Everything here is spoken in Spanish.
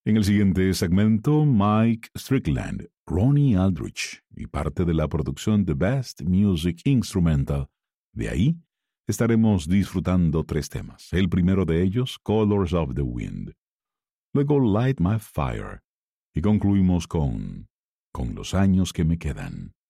En el siguiente segmento, Mike Strickland, Ronnie Aldrich y parte de la producción The Best Music Instrumental. De ahí estaremos disfrutando 3 temas. El primero de ellos, Colors of the Wind. Luego, Light My Fire. Y concluimos con Los años que me quedan.